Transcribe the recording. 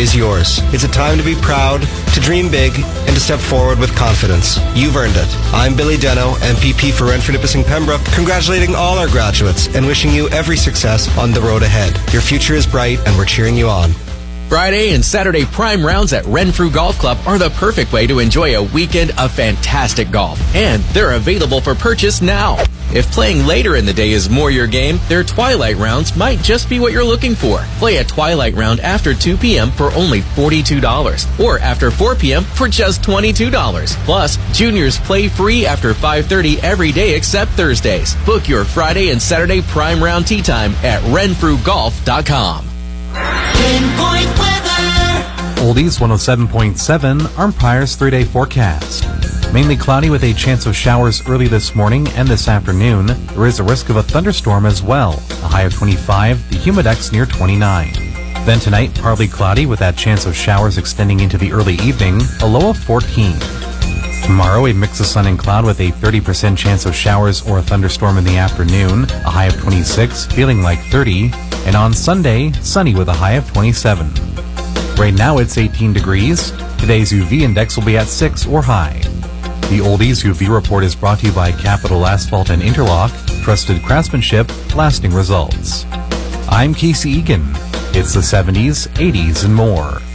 is yours. It's a time to be proud, to dream big, and to step forward with confidence. You've earned it. I'm Billy Deno, MPP for Renfrew Nipissing Pembroke, congratulating all our graduates and wishing you every success on the road ahead. Your future is bright, and we're cheering you on. Friday and Saturday prime rounds at Renfrew Golf Club are the perfect way to enjoy a weekend of fantastic golf. And they're available for purchase now. If playing later in the day is more your game, their twilight rounds might just be what you're looking for. Play a twilight round after 2 p.m. for only $42, or after 4 p.m. for just $22. Plus, juniors play free after 5:30 every day except Thursdays. Book your Friday and Saturday prime round tee time at renfrewgolf.com. Pinpoint weather. Oldies 107.7, Umpire's 3-day forecast. Mainly cloudy with a chance of showers early this morning and this afternoon. There is a risk of a thunderstorm as well. A high of 25, the humidex near 29. Then tonight, partly cloudy with that chance of showers extending into the early evening, a low of 14. Tomorrow, a mix of sun and cloud with a 30% chance of showers or a thunderstorm in the afternoon, a high of 26, feeling like 30. And on Sunday, sunny with a high of 27. Right now, it's 18 degrees. Today's UV index will be at 6 or high. The Oldies UV report is brought to you by Capital Asphalt and Interlock, trusted craftsmanship, lasting results. I'm Casey Egan. It's the 70s, 80s, and more.